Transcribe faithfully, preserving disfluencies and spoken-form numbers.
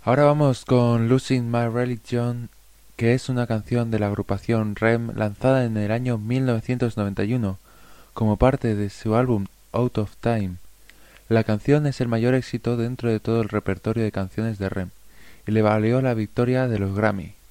Ahora vamos con Losing My Religion, que es una canción de la agrupación R E M lanzada en el año mil novecientos noventa y uno como parte de su álbum Out of Time. La canción es el mayor éxito dentro de todo el repertorio de canciones de R E M y le valió la victoria de los Grammy.